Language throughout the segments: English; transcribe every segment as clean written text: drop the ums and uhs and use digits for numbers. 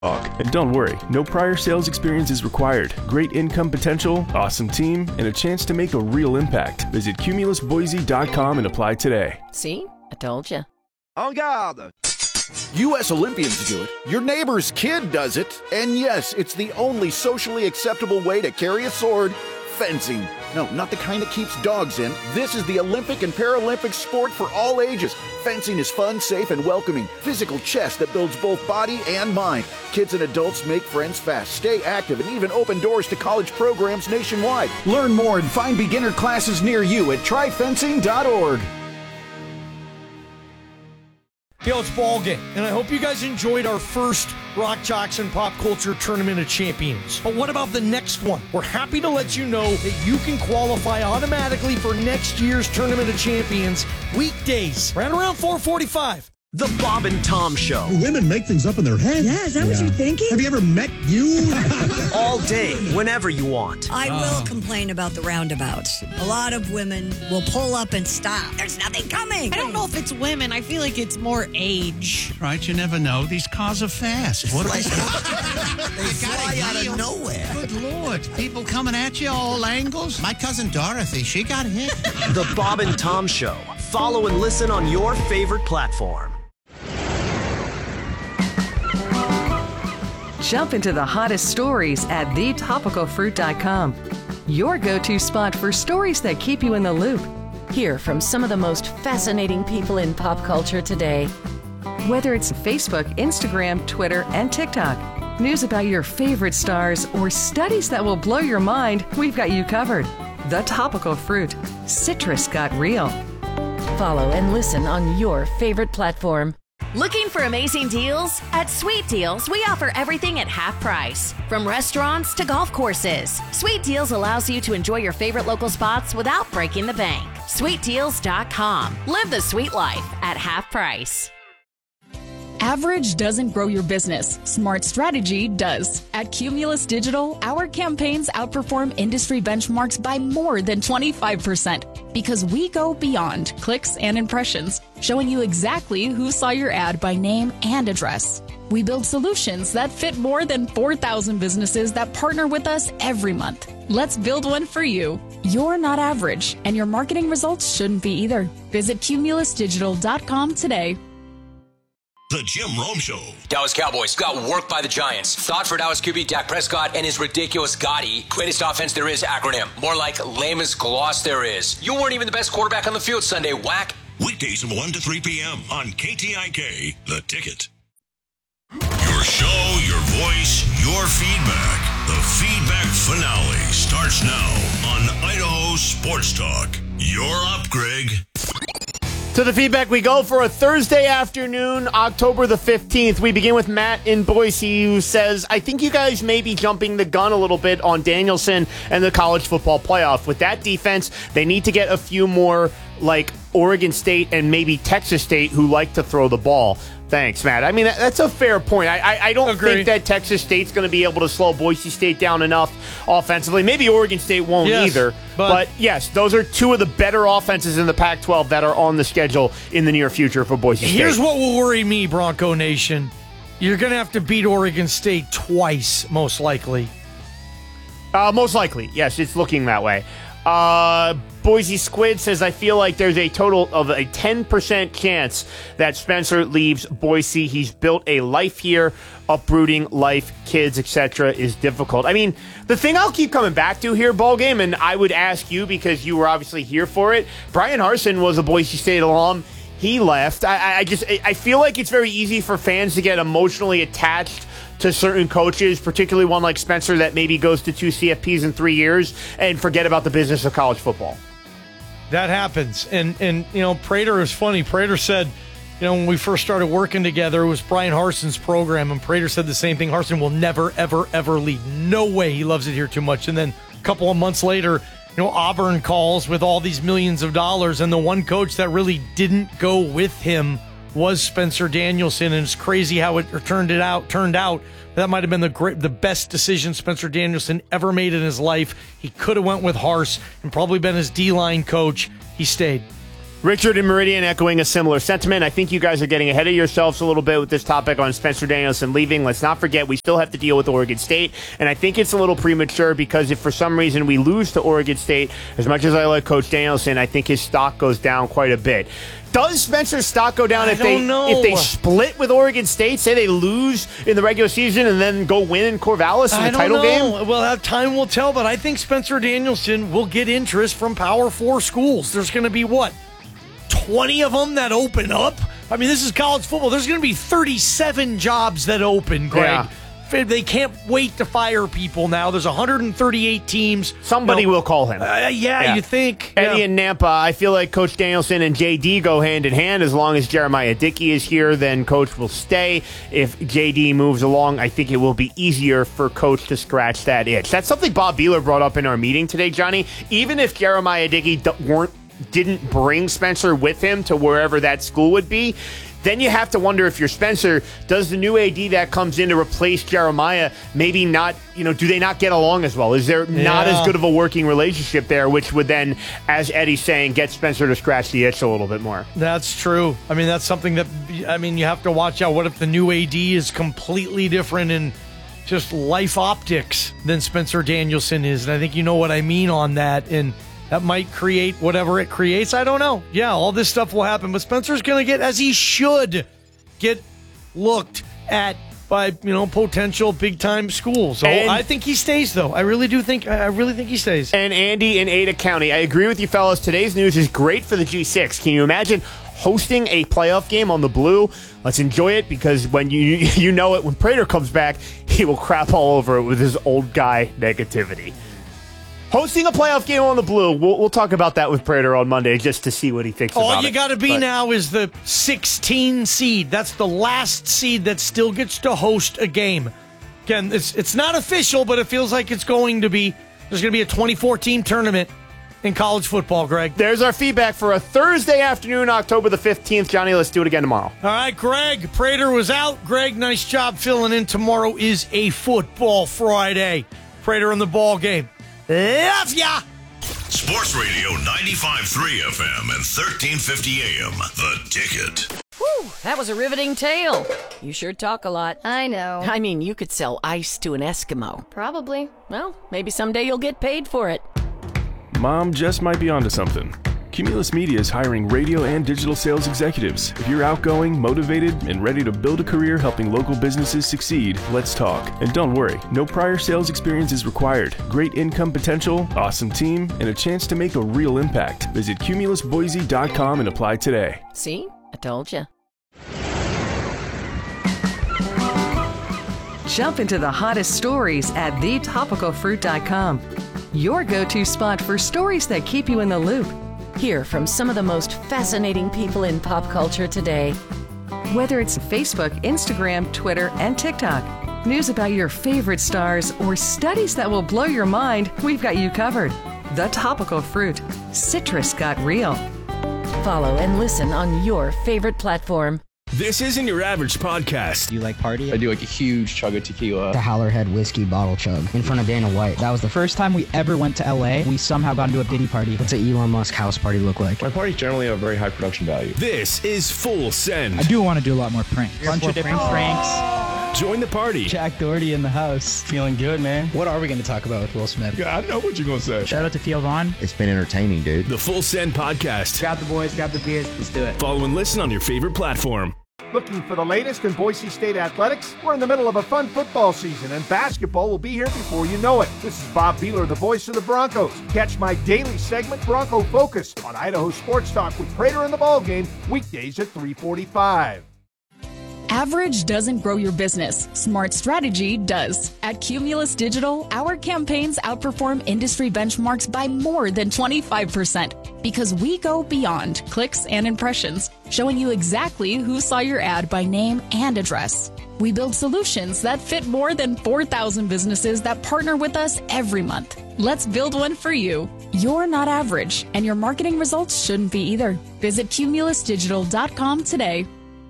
And don't worry, no prior sales experience is required. Great income potential, awesome team, and a chance to make a real impact. Visit cumulusboise.com and apply today. See? I told you. En garde! U.S. Olympians do it. Your neighbor's kid does it. And yes, it's the only socially acceptable way to carry a sword. Fencing. No, not the kind that keeps dogs in. This is the Olympic and Paralympic sport for all ages. Fencing is fun, safe, and welcoming. Physical chess that builds both body and mind. Kids and adults make friends fast, stay active, and even open doors to college programs nationwide. Learn more and find beginner classes near you at tryfencing.org. Yo, it's ball game, and I hope you guys enjoyed our first Rock Jocks and Pop Culture Tournament of Champions. But what about the next one? We're happy to let you know that you can qualify automatically for next year's Tournament of Champions weekdays, right around 4:45. The Bob and Tom Show. Women make things up in their head. Yeah, is that what you're thinking? Have you ever met you? All day, whenever you want. I will complain about the roundabouts. A lot of women will pull up and stop. There's nothing coming. I don't know if it's women. I feel like it's more age. Right, you never know. These cars are fast. What They fly out of nowhere. Good Lord. People coming at you all angles. My cousin Dorothy, she got hit. The Bob and Tom Show. Follow and listen on your favorite platform. Jump into the hottest stories at thetopicalfruit.com. Your go-to spot for stories that keep you in the loop. Hear from some of the most fascinating people in pop culture today. Whether it's Facebook, Instagram, Twitter, and TikTok, news about your favorite stars, or studies that will blow your mind, we've got you covered. The Topical Fruit. Citrus got real. Follow and listen on your favorite platform. Looking for amazing deals? At Sweet Deals, we offer everything at half price. From restaurants to golf courses, Sweet Deals allows you to enjoy your favorite local spots without breaking the bank. SweetDeals.com. Live the sweet life at half price. Average doesn't grow your business. Smart strategy does. At Cumulus Digital, our campaigns outperform industry benchmarks by more than 25% because we go beyond clicks and impressions, showing you exactly who saw your ad by name and address. We build solutions that fit more than 4,000 businesses that partner with us every month. Let's build one for you. You're not average, and your marketing results shouldn't be either. Visit cumulusdigital.com today. The Jim Rome Show. Dallas Cowboys got worked by the Giants. Thought for Dallas QB Dak Prescott and his ridiculous Gotti. Greatest offense there is acronym. More like lamest gloss there is. You weren't even the best quarterback on the field Sunday, whack. Weekdays from 1 to 3 p.m. on KTIK, The Ticket. Your show, your voice, your feedback. The feedback finale starts now on Idaho Sports Talk. You're up, Greg. To the feedback we go for a Thursday afternoon, October the 15th. We begin with Matt in Boise, who says, I think you guys may be jumping the gun a little bit on Danielson and the college football playoff. With that defense, they need to get a few more like Oregon State and maybe Texas State who like to throw the ball. Thanks, Matt. I mean, that's a fair point. I don't think that Texas State's going to be able to slow Boise State down enough offensively. Maybe Oregon State won't either. But yes, those are two of the better offenses in the Pac-12 that are on the schedule in the near future for Boise State. Here's what will worry me, Bronco Nation. You're going to have to beat Oregon State twice, most likely. Most likely, yes. It's looking that way. Boise Squid says, I feel like there's a total of a 10% chance that Spencer leaves Boise. He's built a life here. Uprooting life, kids, etc. is difficult. I mean, the thing I'll keep coming back to here, Ballgame, and I would ask you because you were obviously here for it, Brian Harsin was a Boise State alum. He left. I feel like it's very easy for fans to get emotionally attached to certain coaches, particularly one like Spencer that maybe goes to 2 CFPs in 3 years and forget about the business of college football. That happens. And you know, Prater is funny. Prater said, you know, when we first started working together, it was Brian Harsin's program, and Prater said the same thing. Harsin will never, ever, ever leave. No way. He loves it here too much. And then a couple of months later, you know, Auburn calls with all these millions of dollars, and the one coach that really didn't go with him was Spencer Danielson, and it's crazy how it turned out. That might have been the best decision Spencer Danielson ever made in his life. He could have went with Hars and probably been his D-line coach. He stayed. Richard and Meridian echoing a similar sentiment. I think you guys are getting ahead of yourselves a little bit with this topic on Spencer Danielson leaving. Let's not forget we still have to deal with Oregon State, and I think it's a little premature because if for some reason we lose to Oregon State, as much as I like Coach Danielson, I think his stock goes down quite a bit. Does Spencer's stock go down if they split with Oregon State, say they lose in the regular season and then go win in Corvallis in the title game? Well, time will tell, but I think Spencer Danielson will get interest from Power 4 schools. There's going to be, 20 of them that open up? I mean, this is college football. There's going to be 37 jobs that open, Greg. Yeah. They can't wait to fire people now. There's 138 teams. Somebody will call him. You think. Eddie and Nampa, I feel like Coach Danielson and JD go hand in hand. As long as Jeremiah Dickey is here, then Coach will stay. If JD moves along, I think it will be easier for Coach to scratch that itch. That's something Bob Beeler brought up in our meeting today, Johnny. Even if Jeremiah Dickey didn't bring Spencer with him to wherever that school would be, then you have to wonder if you're Spencer, does the new AD that comes in to replace Jeremiah maybe not, do they not get along as well? Is there not as good of a working relationship there, which would then, as Eddie's saying, get Spencer to scratch the itch a little bit more? That's true. I mean, that's something that, you have to watch out. What if the new AD is completely different in just life optics than Spencer Danielson is? And I think you know what I mean on that. And that might create whatever it creates. I don't know. Yeah, all this stuff will happen. But Spencer's going to get, as he should, get looked at by, potential big-time schools. So I think he stays, though. I really think he stays. And Andy in Ada County, I agree with you, fellas. Today's news is great for the G6. Can you imagine hosting a playoff game on the Blue? Let's enjoy it, because when you know it, when Prater comes back, he will crap all over it with his old guy negativity. Hosting a playoff game on the Blue. We'll talk about that with Prater on Monday just to see what he thinks about it. All you got to be now is the 16 seed. That's the last seed that still gets to host a game. Again, it's not official, but it feels like it's going to be. There's going to be a 24-team tournament in college football, Greg. There's our feedback for a Thursday afternoon, October the 15th. Johnny, let's do it again tomorrow. All right, Greg. Prater was out. Greg, nice job filling in. Tomorrow is a football Friday. Prater in the ball game. Love ya! Sports Radio 95.3 FM and 1350 AM. The Ticket. Whew, that was a riveting tale. You sure talk a lot. I know. I mean, you could sell ice to an Eskimo. Probably. Well, maybe someday you'll get paid for it. Mom just might be onto something. Cumulus Media is hiring radio and digital sales executives. If you're outgoing, motivated, and ready to build a career helping local businesses succeed, let's talk. And don't worry, no prior sales experience is required. Great income potential, awesome team, and a chance to make a real impact. Visit cumulusboise.com and apply today. See? I told you. Jump into the hottest stories at thetopicalfruit.com. Your go-to spot for stories that keep you in the loop. Hear from some of the most fascinating people in pop culture today. Whether it's Facebook, Instagram, Twitter, and TikTok, news about your favorite stars, or studies that will blow your mind, we've got you covered. The Topical Fruit. Citrus got real. Follow and listen on your favorite platform. This isn't your average podcast. Do you like party? I do like a huge chug of tequila. The Howlerhead whiskey bottle chug in front of Dana White. That was the first time we ever went to LA. We somehow got into a Diddy party. What's an Elon Musk house party look like? My parties generally have very high production value. This is Full Send. I do want to do a lot more pranks. A bunch of different pranks. Join the party. Jack Doherty in the house. Feeling good, man. What are we going to talk about with Will Smith? Yeah, I know what you're going to say. Shout out to Theo Vaughn. It's been entertaining, dude. The Full Send Podcast. Grab the boys, grab the beers. Let's do it. Follow and listen on your favorite platform. Looking for the latest in Boise State athletics? We're in the middle of a fun football season, and basketball will be here before you know it. This is Bob Beeler, the voice of the Broncos. Catch my daily segment, Bronco Focus, on Idaho Sports Talk with Prater in the Ball Game, weekdays at 3:45. Average doesn't grow your business. Smart strategy does. At Cumulus Digital, our campaigns outperform industry benchmarks by more than 25% because we go beyond clicks and impressions, showing you exactly who saw your ad by name and address. We build solutions that fit more than 4,000 businesses that partner with us every month. Let's build one for you. You're not average, and your marketing results shouldn't be either. Visit cumulusdigital.com today.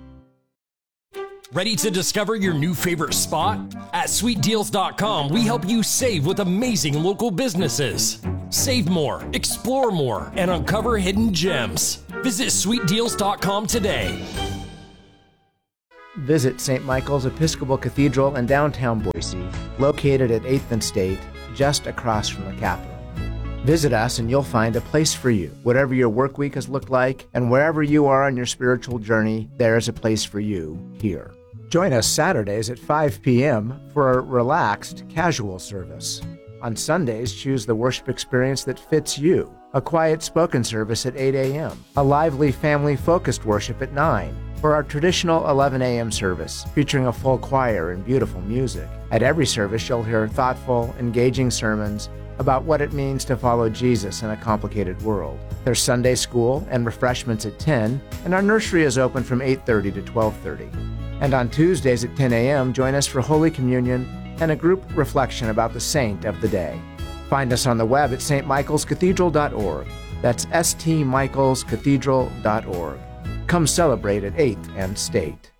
Ready to discover your new favorite spot? At sweetdeals.com, we help you save with amazing local businesses. Save more, explore more, and uncover hidden gems. Visit sweetdeals.com today. Visit St. Michael's Episcopal Cathedral in downtown Boise, located at 8th and State, just across from the Capitol. Visit us and you'll find a place for you. Whatever your work week has looked like, and wherever you are on your spiritual journey, there is a place for you here. Join us Saturdays at 5 p.m. for a relaxed, casual service. On Sundays, choose the worship experience that fits you. A quiet spoken service at 8 a.m., a lively family-focused worship at 9, or our traditional 11 a.m. service, featuring a full choir and beautiful music. At every service, you'll hear thoughtful, engaging sermons about what it means to follow Jesus in a complicated world. There's Sunday school and refreshments at 10, and our nursery is open from 8:30 to 12:30. And on Tuesdays at 10 a.m., join us for Holy Communion and a group reflection about the saint of the day. Find us on the web at stmichaelscathedral.org. That's stmichaelscathedral.org. Come celebrate at 8th and State.